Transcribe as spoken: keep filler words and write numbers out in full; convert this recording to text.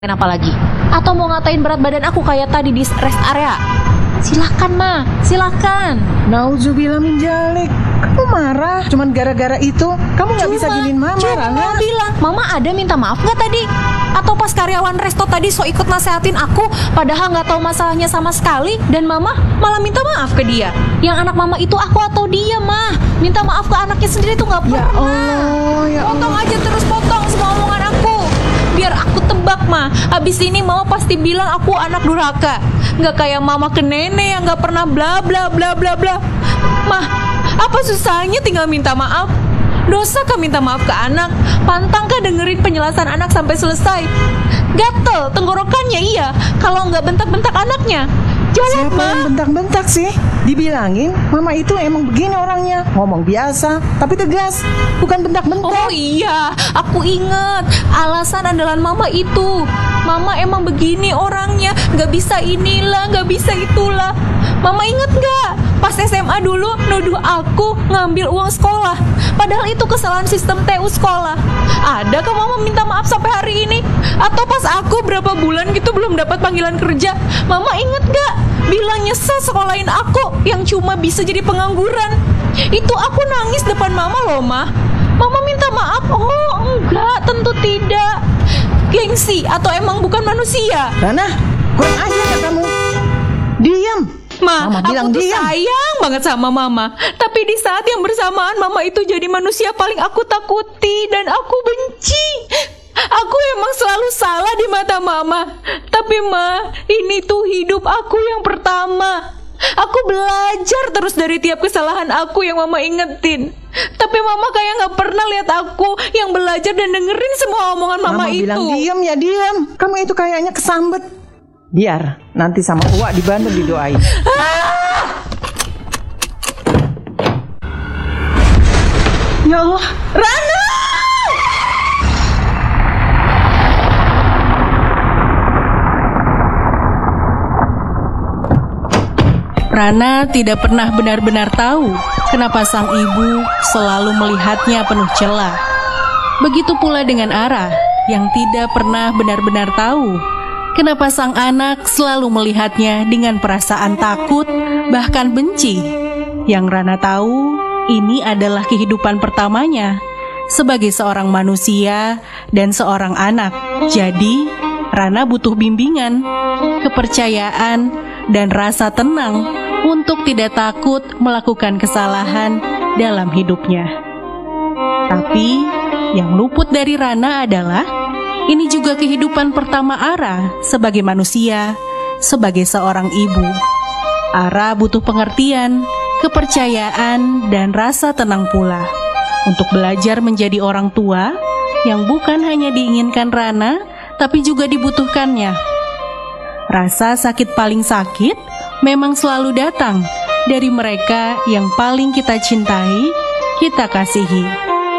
Apa lagi? Atau mau ngatain berat badan aku kayak tadi di rest area? Silakan ma, silakan. Nauzubillah min dzalik. Kamu marah cuman gara-gara itu? Kamu nggak bisa giniin mama, cuma Rana. mau bilang, mama ada minta maaf nggak tadi? Atau pas karyawan resto tadi so ikut nasehatin aku, padahal nggak tahu masalahnya sama sekali, dan mama malah minta maaf ke dia. Yang anak mama itu aku atau dia, mah? Minta maaf ke anaknya sendiri tuh nggak pernah. Ya Allah, ya Allah. Potong aja terus potong semua omongan aku. Biar aku tebak mah, abis ini mama pasti bilang aku anak durhaka. Nggak kayak mama ke nenek yang nggak pernah bla bla bla bla bla. Mah, apa susahnya tinggal minta maaf? Dosa kah minta maaf ke anak? Pantang kah dengerin penjelasan anak sampai selesai? Gatel tenggorokannya iya, kalau nggak bentak-bentak anaknya. Jawab Siapa mah. yang bentak-bentak sih? Dibilangin mama itu emang begini orangnya, ngomong biasa tapi tegas, bukan bentak-bentak. Oh iya, aku inget alasan andalan mama itu. Mama emang begini orangnya, gak bisa inilah, gak bisa itulah. Mama inget gak? Pas S M A dulu nuduh aku ngambil uang sekolah, padahal itu kesalahan sistem T U sekolah. Ada kah mama minta maaf sampai hari ini? Atau pas aku berapa bulan gitu belum dapat panggilan kerja, mama inget gak? Bilang nyesel sekolahin aku yang cuma bisa jadi pengangguran. Itu aku nangis depan mama loh, mah. Mama minta maaf? Oh enggak, tentu tidak. Gengsi atau emang bukan manusia? Rana, kurang aja ya kamu. Diam. Ma, Mama bilang aku tuh diam. sayang banget sama mama. Tapi di saat yang bersamaan mama itu jadi manusia paling aku takuti dan aku benci. Aku emang selalu salah di mata mama. Tapi ma, ini tuh hidup aku yang pertama. Aku belajar terus dari tiap kesalahan aku yang mama ingetin. Tapi mama kayak gak pernah lihat aku yang belajar dan dengerin semua omongan mama, Mama itu. bilang diam ya diam. Kamu itu kayaknya kesambet. Biar nanti sama Uwa di Bandung didoain. Ya Allah, Rana! Rana tidak pernah benar-benar tahu kenapa sang ibu selalu melihatnya penuh celah. Begitu pula dengan Ara yang tidak pernah benar-benar tahu kenapa sang anak selalu melihatnya dengan perasaan takut, bahkan benci. Yang Rana tahu, ini adalah kehidupan pertamanya sebagai seorang manusia dan seorang anak. Jadi, Rana butuh bimbingan, kepercayaan, dan rasa tenang untuk tidak takut melakukan kesalahan dalam hidupnya. Tapi, yang luput dari Rana adalah ini juga kehidupan pertama Ara sebagai manusia, sebagai seorang ibu. Ara butuh pengertian, kepercayaan, dan rasa tenang pula untuk belajar menjadi orang tua yang bukan hanya diinginkan Rana, tapi juga dibutuhkannya. Rasa sakit paling sakit memang selalu datang dari mereka yang paling kita cintai, kita kasihi.